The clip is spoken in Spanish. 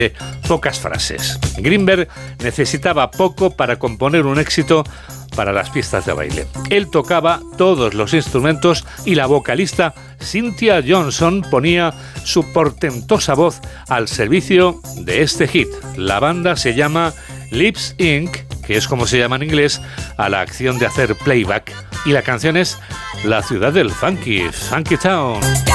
pocas frases. Greenberg necesitaba poco para componer un éxito para las pistas de baile. Él tocaba todos los instrumentos y la vocalista Cynthia Johnson ponía su portentosa voz al servicio de este hit. La banda se llama Lips Inc., que es como se llama en inglés a la acción de hacer playback, y la canción es La ciudad del funky, Funky Town.